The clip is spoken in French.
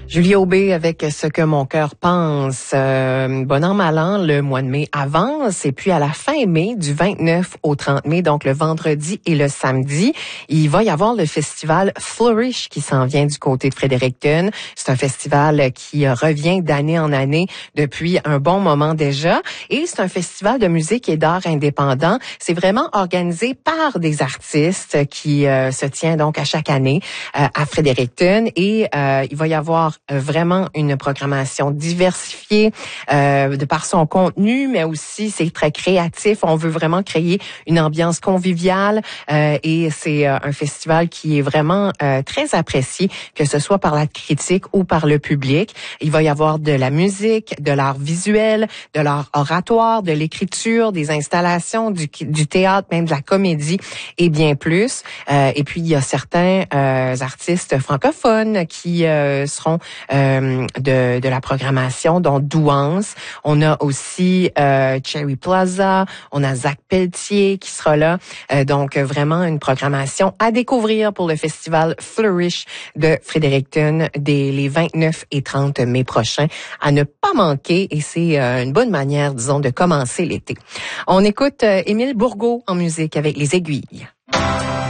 Julie Aubé avec Ce que mon cœur pense. Bon an, mal an, le mois de mai avance et puis à la fin mai, du 29 au 30 mai, donc le vendredi et le samedi, il va y avoir le festival Flourish qui s'en vient du côté de Fredericton. C'est un festival qui revient d'année en année depuis un bon moment déjà et c'est un festival de musique et d'art indépendant. C'est vraiment organisé par des artistes qui se tient donc à chaque année à Fredericton et il va y avoir vraiment une programmation diversifiée de par son contenu, mais aussi c'est très créatif. On veut vraiment créer une ambiance conviviale et c'est un festival qui est vraiment très apprécié, que ce soit par la critique ou par le public. Il va y avoir de la musique, de l'art visuel, de l'art oratoire, de l'écriture, des installations, du théâtre, même de la comédie et bien plus. Et puis il y a certains artistes francophones qui seront de la programmation, dont Douance. On a aussi Cherry Plaza, on a Zach Pelletier qui sera là. Donc vraiment une programmation à découvrir pour le festival Flourish de Fredericton les 29 et 30 mai prochains, à ne pas manquer, et c'est une bonne manière, disons, de commencer l'été. On écoute Émile Bourgault en musique avec Les Aiguilles.